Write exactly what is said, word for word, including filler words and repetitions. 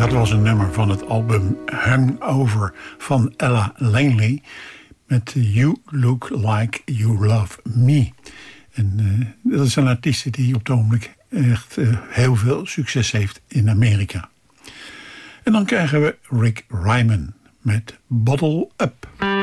Dat was een nummer van het album Hangover van Ella Langley met You Look Like You Love Me. En uh, dat is een artiest die op het ogenblik echt uh, heel veel succes heeft in Amerika. En dan krijgen we Rick Ryman met Bottle Up.